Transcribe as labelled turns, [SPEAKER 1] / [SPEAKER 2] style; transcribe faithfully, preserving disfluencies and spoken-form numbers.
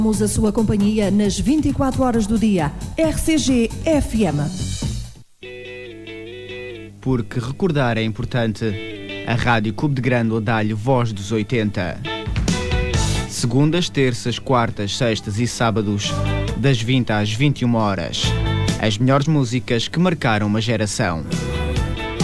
[SPEAKER 1] A sua companhia nas vinte e quatro horas do dia. R C G F M.
[SPEAKER 2] Porque recordar é importante. A Rádio Clube de Grândola dá-lhe voz dos oitenta. Segundas, terças, quartas, sextas e sábados, das vinte às vinte e uma horas. As melhores músicas que marcaram uma geração.